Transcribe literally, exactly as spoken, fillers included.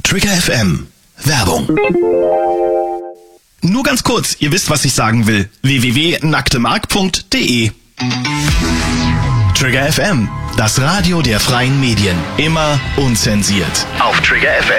Trigger F M. Werbung. Nur ganz kurz, ihr wisst, was ich sagen will. w w w punkt nacktemark punkt de Trigger F M, das Radio der freien Medien. Immer unzensiert. Auf Trigger F M.